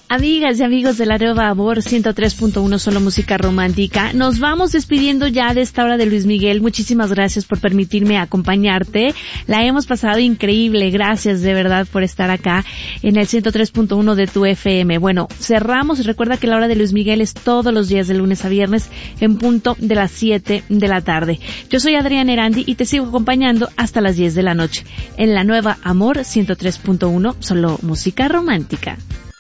Amigas y amigos de la Nueva Amor 103.1 Solo Música Romántica, nos vamos despidiendo ya de esta hora de Luis Miguel. Muchísimas gracias por permitirme acompañarte. La hemos pasado increíble. Gracias de verdad por estar acá en el 103.1 de tu FM. Bueno, cerramos y recuerda que la hora de Luis Miguel es todos los días de lunes a viernes en punto de las 7 de la tarde. Yo soy Adriana Erandi y te sigo acompañando hasta las 10 de la noche en la Nueva Amor 103.1 Solo Música Romántica.